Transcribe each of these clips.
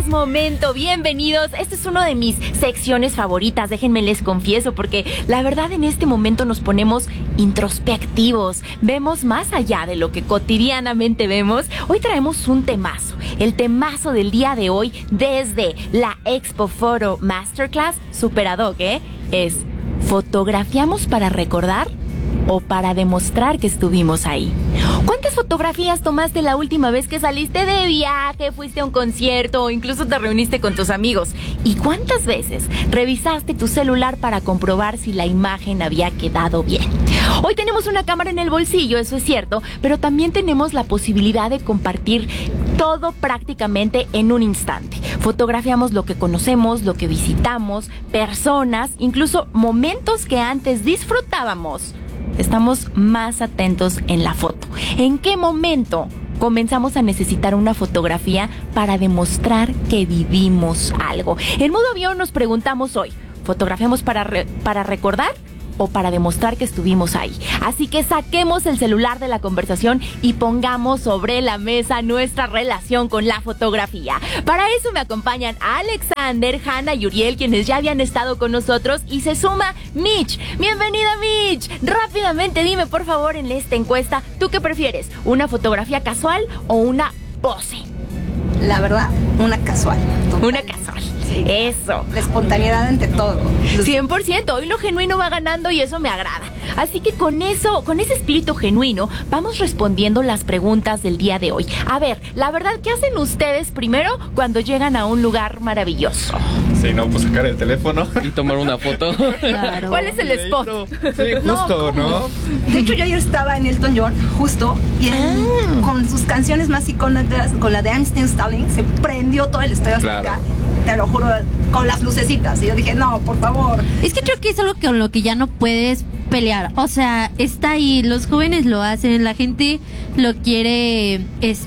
momento, bienvenidos. Este es uno de mis secciones favoritas, déjenme les confieso, porque la verdad en este momento nos ponemos introspectivos, vemos más allá de lo que cotidianamente vemos. Hoy traemos un temazo, el temazo del día de hoy desde la Expo Photo Masterclass Super Ad Hoc, es ¿fotografiamos para recordar o para demostrar que estuvimos ahí? ¿Cuántas fotografías tomaste la última vez que saliste de viaje, fuiste a un concierto o incluso te reuniste con tus amigos? ¿Y cuántas veces revisaste tu celular para comprobar si la imagen había quedado bien? Hoy tenemos una cámara en el bolsillo, eso es cierto, pero también tenemos la posibilidad de compartir todo prácticamente en un instante. Fotografiamos lo que conocemos, lo que visitamos, personas, incluso momentos que antes disfrutábamos. Estamos más atentos en la foto. ¿En qué momento comenzamos a necesitar una fotografía para demostrar que vivimos algo? En modo avión nos preguntamos hoy, ¿fotografiamos para recordar o para demostrar que estuvimos ahí? Así que saquemos el celular de la conversación y pongamos sobre la mesa nuestra relación con la fotografía. Para eso me acompañan Alexander, Hannah y Uriel, quienes ya habían estado con nosotros, y se suma Mitch. Bienvenida, Mitch. Rápidamente dime, por favor, en esta encuesta, ¿tú qué prefieres? ¿Una fotografía casual o una pose? La verdad, una casual. Una casual. Sí. Eso. La espontaneidad ante todo. 100%. Hoy lo genuino va ganando y eso me agrada. Así que con ese espíritu genuino, vamos respondiendo las preguntas del día de hoy. A ver, la verdad, ¿qué hacen ustedes primero cuando llegan a un lugar maravilloso? Sí, no, pues sacar el teléfono y tomar una foto. Claro. ¿Cuál es el spot? Sí, justo, ¿no? De hecho, yo ayer estaba en Elton John, justo, y con sus canciones más icónicas, con la de I'm Still Stalling, se prendió todo el estadio Azteca. Te lo juro, con las lucecitas. Y yo dije, no, por favor. Es que creo que es algo con lo que ya no puedes pelear. O sea, está ahí, los jóvenes lo hacen, la gente lo quiere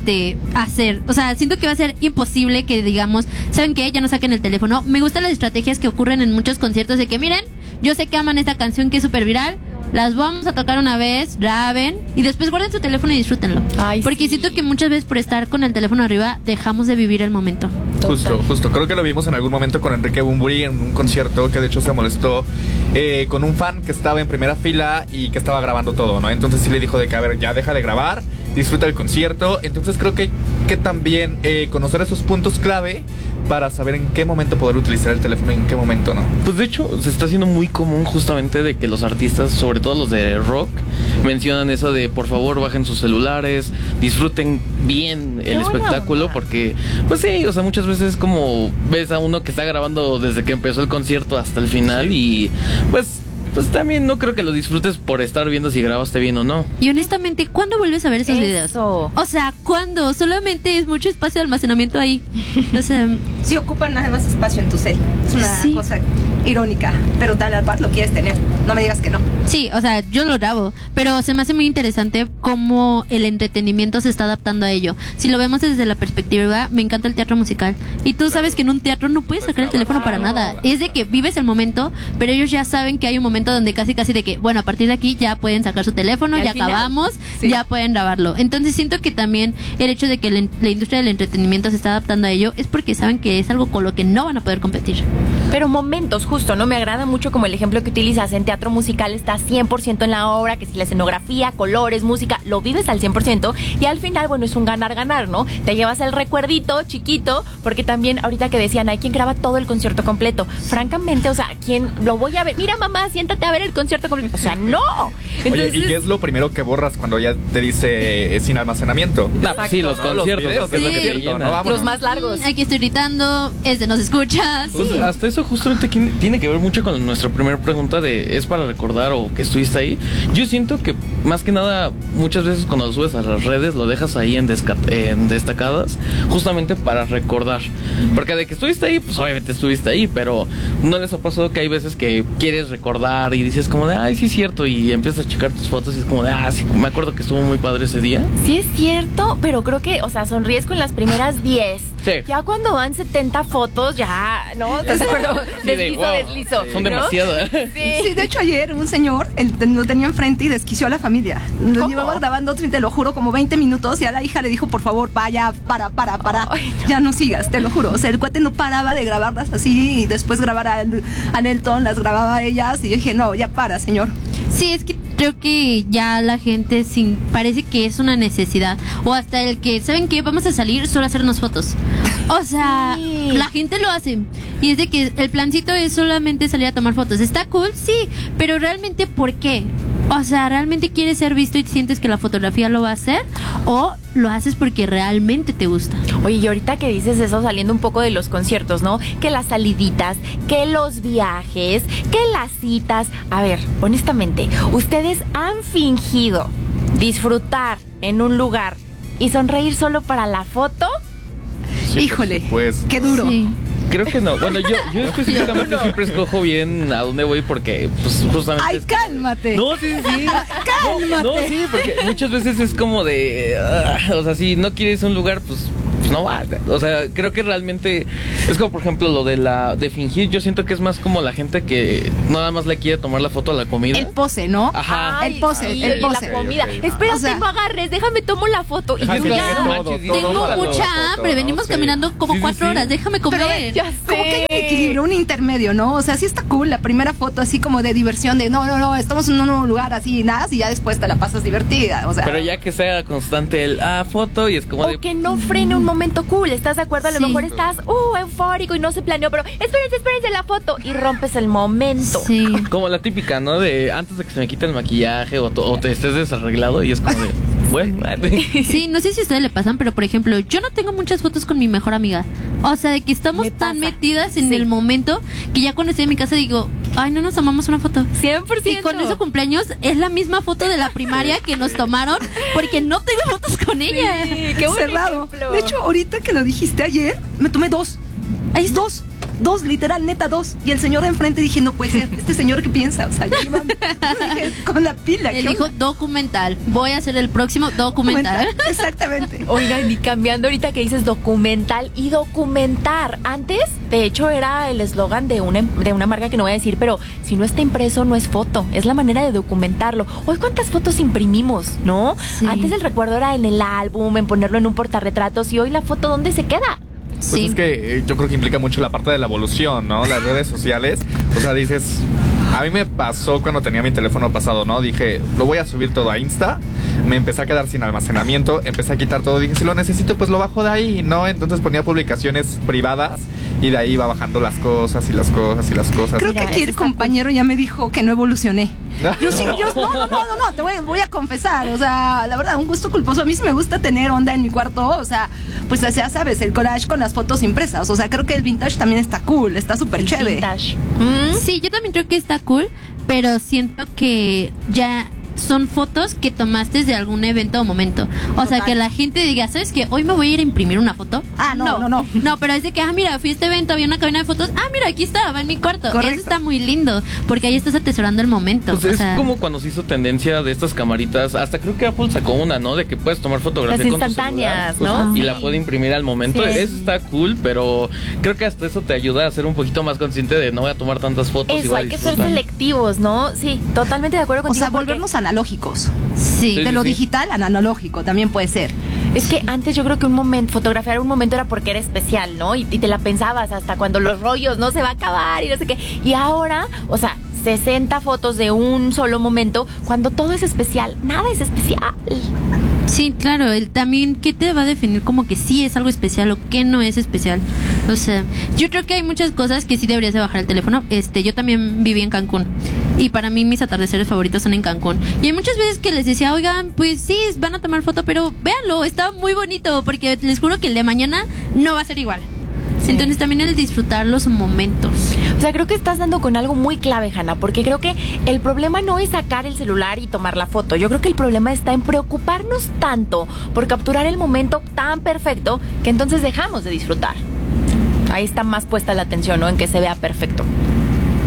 hacer. O sea, siento que va a ser imposible que digamos, ¿saben qué? Ya no saquen el teléfono. Me gustan las estrategias que ocurren en muchos conciertos de que, miren, yo sé que aman esta canción que es súper viral, las vamos a tocar una vez, graben y después guarden su teléfono y disfrútenlo. Ay, porque siento que muchas veces por estar con el teléfono arriba dejamos de vivir el momento. Justo. Creo que lo vimos en algún momento con Enrique Bunbury en un concierto que de hecho se molestó con un fan que estaba en primera fila y que estaba grabando todo, ¿no? Entonces sí le dijo de que, a ver, ya deja de grabar, disfruta el concierto. Entonces creo que también conocer esos puntos clave para saber en qué momento poder utilizar el teléfono y en qué momento no. Pues de hecho se está haciendo muy común justamente de que los artistas, sobre todo los de rock, mencionan eso de por favor bajen sus celulares, disfruten bien el espectáculo, porque pues sí, o sea, muchas veces como ves a uno que está grabando desde que empezó el concierto hasta el final y pues también no creo que lo disfrutes por estar viendo si grabaste bien o no. Y honestamente, ¿cuándo vuelves a ver esos videos? O sea, ¿cuándo? Solamente es mucho espacio de almacenamiento ahí. O sea, sí ocupan nada más espacio en tu cel. Es una cosa irónica, pero tal vez lo quieres tener. No me digas que no. Sí, o sea, yo lo grabo, pero se me hace muy interesante cómo el entretenimiento se está adaptando a ello. Si lo vemos desde la perspectiva, me encanta el teatro musical. Y tú sabes que en un teatro no puedes sacar el teléfono para nada. Es de que vives el momento, pero ellos ya saben que hay un momento donde casi de que, bueno, a partir de aquí ya pueden sacar su teléfono, ya acabamos, ya pueden grabarlo. Entonces siento que también el hecho de que la industria del entretenimiento se está adaptando a ello es porque saben que es algo con lo que no van a poder competir. Pero momentos, justo, ¿no? Me agrada mucho como el ejemplo que utilizas. En teatro musical está 100% en la obra, que si la escenografía, colores, música, lo vives al 100% y al final, bueno, es un ganar-ganar, ¿no? Te llevas el recuerdito chiquito, porque también ahorita que decían, hay quien graba todo el concierto completo. Francamente, o sea, ¿quién lo voy a ver? Mira, mamá, siéntate a ver el concierto completo. O sea, no. Entonces, oye, ¿y qué es lo primero que borras cuando ya te dice sin almacenamiento? Sí, los conciertos. Los videos, sí. es lo que siento, ¿no? Los más largos. Aquí estoy gritando, no se escucha. Pues hasta eso justamente tiene que ver mucho con nuestra primera pregunta de ¿es para recordar o que estuviste ahí? Yo siento que más que nada muchas veces cuando lo subes a las redes lo dejas ahí en destacadas justamente para recordar, porque de que estuviste ahí, pues obviamente estuviste ahí, pero ¿no les ha pasado que hay veces que quieres recordar y dices como de ay, sí es cierto, y empiezas a checar tus fotos y es como de sí, me acuerdo que estuvo muy padre ese día? Sí es cierto, pero creo que, o sea, sonríes con las primeras 10 Sí. Ya cuando van 70 fotos, ya, ¿no? ¿Estás de acuerdo? Deslizo. Son ¿no? demasiadas. Sí, de hecho ayer un señor lo tenía enfrente y desquició a la familia. Lo ¿Cómo? llevaba grabando, te lo juro, como 20 minutos y a la hija le dijo, por favor, vaya, para. Ay, no. Ya no sigas, te lo juro. O sea, el cuate no paraba de grabarlas así y después grabar a Nelton, las grababa a ellas y yo dije, no, ya para, señor. Sí, es que creo que ya la gente parece que es una necesidad. O hasta el que, ¿saben qué? Vamos a salir solo a hacernos fotos. O sea, Sí. la gente lo hace. Y es de que el plancito es solamente salir a tomar fotos. Está cool, sí, pero realmente ¿por qué? O sea, ¿realmente quieres ser visto y sientes que la fotografía lo va a hacer? ¿O lo haces porque realmente te gusta? Oye, y ahorita que dices eso, saliendo un poco de los conciertos, ¿no? Que las saliditas, que los viajes, que las citas. A ver, honestamente, ¿ustedes han fingido disfrutar en un lugar y sonreír solo para la foto? Sí, Híjole, pues qué duro. Sí. Creo que no. Bueno, yo específicamente siempre escojo bien a dónde voy porque, pues, justamente. Ay, cálmate. No, sí. Cálmate. No, sí, porque muchas veces es como de. O sea, si no quieres un lugar, pues no va. O sea, creo que realmente es como, por ejemplo, lo de fingir. Yo siento que es más como la gente que nada más le quiere tomar la foto a la comida. El pose, ¿no? Ajá. Ay, El pose, sí, el pose. la comida. Ok, ok. Espérate, O sea, no agarres, déjame tomo la foto. Y Ajá, yo sí, ya... todo, todo Tengo para mucha la foto, hambre, ¿no? venimos Sí. caminando como Sí, sí, 4 sí. horas, déjame comer. Ya sé. Como que hay un equilibrio, un intermedio, ¿no? O sea, sí está cool la primera foto así como de diversión, de no, estamos en un nuevo lugar así, nada, y ya después te la pasas divertida, o sea. Pero ya que sea constante el foto y es como de. O que no frene un momento cool, ¿estás de acuerdo? A lo Sí. mejor estás eufórico y no se planeó, pero espérense la foto y rompes el momento. Sí. Como la típica, ¿no? De antes de que se me quite el maquillaje o te estés desarreglado y es como de. Bueno, Sí, no sé si a ustedes le pasan, pero por ejemplo, yo no tengo muchas fotos con mi mejor amiga. O sea, de que estamos Me tan pasa. metidas en Sí. el momento que ya cuando estoy en mi casa digo, ay, no nos tomamos una foto. 100%. Y con ese cumpleaños es la misma foto de la primaria que nos tomaron porque no tengo fotos con ella. Sí, qué buen cerrado. ejemplo. De hecho, ahorita que lo dijiste ayer, me tomé 2. Ahí es 2. 2, literal, neta 2. Y el señor de enfrente dije, no puede ser. Este señor, ¿qué piensa? O sea, yo iba dije, con la pila. Él ¿qué dijo onda? documental. Voy a hacer el próximo documental. Exactamente. Oigan, y cambiando ahorita que dices documental y documentar. Antes, de hecho, era el eslogan de una marca que no voy a decir, pero si no está impreso, no es foto. Es la manera de documentarlo. Hoy, ¿cuántas fotos imprimimos, no? Sí. Antes el recuerdo era en el álbum, en ponerlo en un portarretratos, y hoy la foto, ¿dónde se queda? Pues Sí. es que yo creo que implica mucho la parte de la evolución, ¿no? Las redes sociales. O sea, dices, a mí me pasó cuando tenía mi teléfono pasado, ¿no? Dije, lo voy a subir todo a Insta. Me empecé a quedar sin almacenamiento, empecé a quitar todo. Dije, si lo necesito, pues lo bajo de ahí, ¿no? Entonces ponía publicaciones privadas y de ahí iba bajando las cosas y las cosas y las cosas. Creo Mira, que aquí eso el está compañero ya me dijo que no evolucioné. Yo sí, no, te voy a confesar, o sea, la verdad, un gusto culposo. A mí sí me gusta tener onda en mi cuarto, o sea, pues ya sabes, el collage con las fotos impresas, o sea, creo que el vintage también está cool, está súper chévere. Vintage. Sí, yo también creo que está cool, pero siento que ya son fotos que tomaste de algún evento o momento. O sea, Total. que la gente diga, ¿sabes qué? Hoy me voy a ir a imprimir una foto. Ah, no. No, pero es de que, mira, fui a este evento, había una cabina de fotos. Mira, aquí estaba en mi cuarto. Correcto. Eso está muy lindo, porque ahí estás atesorando el momento. Pues o es sea, como cuando se hizo tendencia de estas camaritas, hasta creo que Apple sacó una, ¿no? De que puedes tomar fotografía Las con tu instantáneas, celular, ¿no? y Sí. la puede imprimir al momento. Sí. Eso está cool, pero creo que hasta eso te ayuda a ser un poquito más consciente de no voy a tomar tantas fotos. y Eso, voy a hay que ser disfrutar. selectivos, ¿no? Sí, totalmente de acuerdo O contigo. sea, porque volvernos analógicos. sí. De lo digital a analógico también puede ser. Es que antes yo creo que fotografiar un momento era porque era especial, ¿no? Y te la pensabas hasta cuando los rollos no se va a acabar y no sé qué. Y ahora, o sea, 60 fotos de un solo momento, cuando todo es especial, nada es especial. Sí, claro, también, ¿qué te va a definir como que sí es algo especial o qué no es especial? O sea, yo creo que hay muchas cosas que sí deberías de bajar el teléfono. Yo también viví en Cancún y para mí mis atardeceres favoritos son en Cancún. Y hay muchas veces que les decía, oigan, pues sí, van a tomar foto, pero véanlo, está muy bonito, porque les juro que el de mañana no va a ser igual. Sí. Entonces también el disfrutar los momentos. O sea, creo que estás dando con algo muy clave, Hanna, porque creo que el problema no es sacar el celular y tomar la foto. Yo creo que el problema está en preocuparnos tanto por capturar el momento tan perfecto que entonces dejamos de disfrutar. Ahí está más puesta la atención, ¿no? En que se vea perfecto.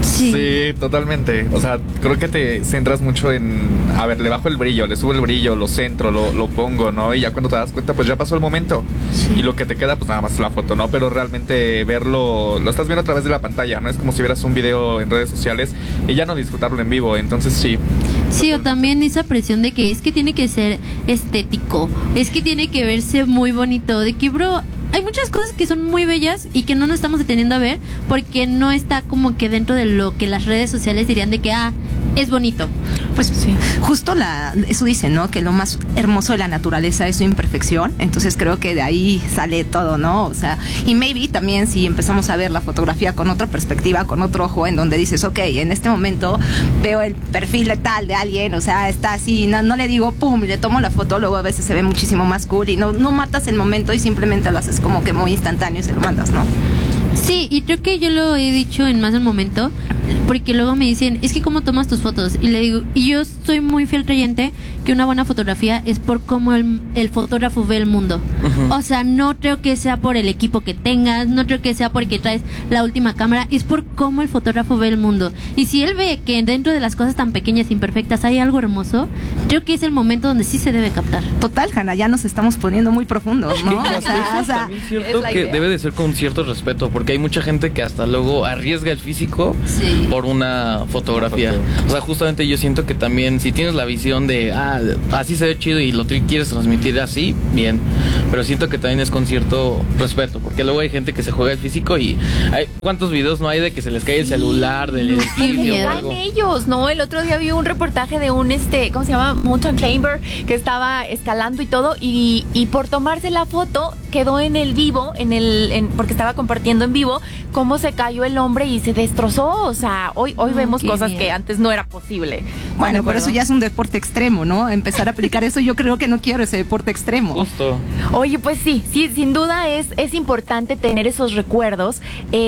Sí, totalmente. O sea, creo que te centras mucho en, a ver, le bajo el brillo, le subo el brillo, lo centro, lo pongo, ¿no? Y ya cuando te das cuenta, pues ya pasó el momento. Y lo que te queda, pues nada más es la foto, ¿no? Pero realmente verlo, lo estás viendo a través de la pantalla, ¿no? Es como si vieras un video en redes sociales y ya no disfrutarlo en vivo. Entonces sí. Sí, o también esa presión de que es que tiene que ser estético, es que tiene que verse muy bonito, de que, bro, hay muchas cosas que son muy bellas y que no nos estamos deteniendo a ver porque no está como que dentro de lo que las redes sociales dirían de que, es bonito. Pues sí, justo eso dicen, ¿no? Que lo más hermoso de la naturaleza es su imperfección. Entonces creo que de ahí sale todo, ¿no? O sea, y maybe también si empezamos a ver la fotografía con otra perspectiva, con otro ojo, en donde dices, ok, en este momento veo el perfil de tal de alguien, o sea, está así, no le digo pum y le tomo la foto, luego a veces se ve muchísimo más cool y no matas el momento y simplemente lo haces como que muy instantáneo y se lo mandas, ¿no? Sí, y creo que yo lo he dicho en más de un momento, porque luego me dicen, es que cómo tomas tus fotos, y le digo, y yo soy muy fiel creyente que una buena fotografía es por cómo el fotógrafo ve el mundo. O sea, no creo que sea por el equipo que tengas, no creo que sea porque traes la última cámara, es por cómo el fotógrafo ve el mundo. Y si él ve que dentro de las cosas tan pequeñas e imperfectas hay algo hermoso, creo que es el momento donde sí se debe captar. Total, Hanna, ya nos estamos poniendo muy profundos, ¿no? O sea, también es cierto que debe de ser con cierto respeto, porque hay mucha gente que hasta luego arriesga el físico por una fotografía. O sea, justamente yo siento que también si tienes la visión de así se ve chido y lo quieres transmitir así, bien, pero siento que también es con cierto respeto, porque luego hay gente que se juega el físico y ¿cuántos videos no hay de que se les cae el celular del edificio o algo? Ellos, ¿no? El otro día vi un reportaje de un ¿cómo se llama? Mountain climber que estaba escalando y todo y por tomarse la foto quedó en el vivo, porque estaba compartiendo en vivo cómo se cayó el hombre y se destrozó. O sea, hoy vemos cosas que antes no era posible. Bueno, por eso ya es un deporte extremo, ¿no? Empezar a aplicar eso, yo creo que no quiero ese deporte extremo. Justo. Oye, pues sí, sin duda es importante tener esos recuerdos.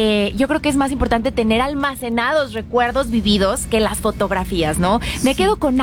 Yo creo que es más importante tener almacenados recuerdos vividos que las fotografías, ¿no? Me quedo con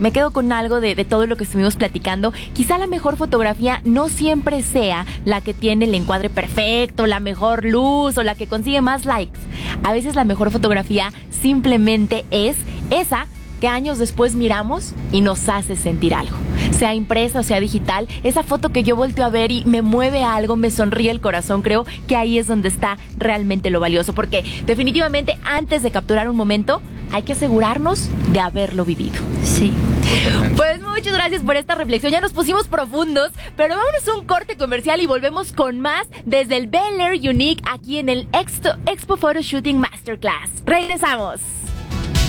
algo de todo lo que estuvimos platicando. Quizá la mejor fotografía no siempre sea la que tiene el encuadre perfecto, la mejor luz o la que consigue más likes. A veces la mejor fotografía simplemente es esa que años después miramos y nos hace sentir algo. Sea impresa o sea digital, esa foto que yo volteo a ver y me mueve algo, me sonríe el corazón, creo que ahí es donde está realmente lo valioso, porque definitivamente antes de capturar un momento hay que asegurarnos de haberlo vivido. Sí. Pues muchas gracias por esta reflexión, ya nos pusimos profundos, pero vámonos a un corte comercial y volvemos con más desde el Bel Air Unique aquí en el Expo Photo Shooting Masterclass. ¡Regresamos!